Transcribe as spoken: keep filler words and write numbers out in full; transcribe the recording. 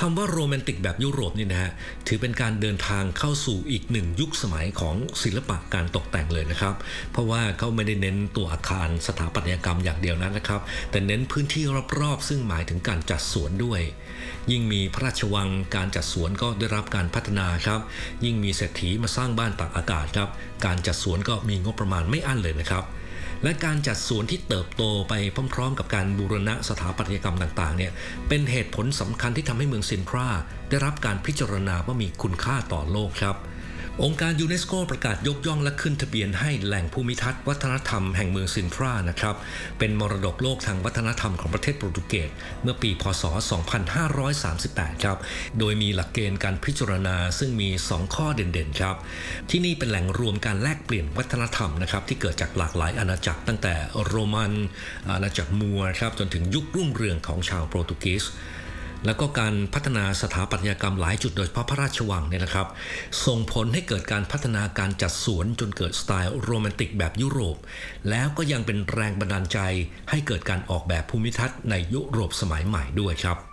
คำว่าโรแมนติกแบบยุโรปนี่นะฮะถือเป็นการเดินทางเข้าสู่อีกหนึ่งยุคสมัยของศิลปะการตกแต่งเลยนะครับเพราะว่าเขาไม่ได้เน้นตัวอาคารสถาปัตยกรรมอย่างเดียวนั้นนะครับแต่เน้นพื้นที่รอบๆซึ่งหมายถึงการจัดสวนด้วยยิ่งมีพระราชวังการจัดสวนก็ได้รับการพัฒนาครับยิ่งมีเศรษฐีมาสร้างบ้านตากอากาศครับการจัดสวนก็มีงบประมาณไม่อั้นเลยนะครับและการจัดสวนที่เติบโตไปพร้อมๆกับการบูรณะสถาปัตยกรรมต่างๆเนี่ยเป็นเหตุผลสำคัญที่ทำให้เมืองซินทราได้รับการพิจารณาว่ามีคุณค่าต่อโลกครับองค์การยูเนสโกประกาศยกย่องและขึ้นทะเบียนให้แหล่งภูมิทัศน์วัฒนธรรมแห่งเมืองซินทรานะครับเป็นมรดกโลกทางวัฒนธรรมของประเทศโปรตุเกสเมื่อปีพ.ศ. สองพันห้าร้อยสามสิบแปดครับโดยมีหลักเกณฑ์การพิจารณาซึ่งมีสองข้อเด่นๆครับที่นี่เป็นแหล่งรวมการแลกเปลี่ยนวัฒนธรรมนะครับที่เกิดจากหลากหลายอาณาจักรตั้งแต่โรมันอาณาจักรมัวครับจนถึงยุครุ่งเรืองของชาวโปรตุเกสแล้วก็การพัฒนาสถาปัตยกรรมหลายจุดโดยเฉพาะพระราชวังเนี่ยนะครับส่งผลให้เกิดการพัฒนาการจัดสวนจนเกิดสไตล์โรแมนติกแบบยุโรปแล้วก็ยังเป็นแรงบันดาลใจให้เกิดการออกแบบภูมิทัศน์ในยุโรปสมัยใหม่ด้วยครับ